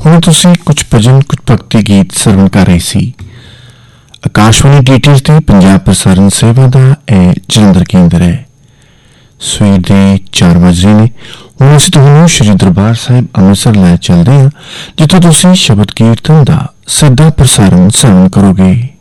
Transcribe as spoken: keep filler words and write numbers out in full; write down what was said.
ਹੁਣ ਤੁਸੀਂ ਕੁਝ ਭਜਨ ਕੁਝ ਭਗਤੀ ਗੀਤ ਸਰਵਣ ਕਰ ਰਹੇ ਸੀ। ਆਕਾਸ਼ਵਾਣੀ ਡੀਟੀਐਚ ਦੀ ਪੰਜਾਬ ਪ੍ਰਸਾਰਣ ਸੇਵਾ ਦਾ ਇਹ ਜਲੰਧਰ ਕੇਂਦਰ ਹੈ। ਸਵੇਰ ਦੇ ਚਾਰ ਵਜੇ ਨੇ। ਹੁਣ ਅਸੀਂ ਤੁਹਾਨੂੰ ਸ਼੍ਰੀ ਦਰਬਾਰ ਸਾਹਿਬ ਅੰਮ੍ਰਿਤਸਰ ਲੈ ਚੱਲਦੇ ਹਾਂ, ਜਿੱਥੋਂ ਤੁਸੀਂ ਸ਼ਬਦ ਕੀਰਤਨ ਦਾ ਸਿੱਧਾ ਪ੍ਰਸਾਰਣ ਸਰਵਣ ਕਰੋਗੇ।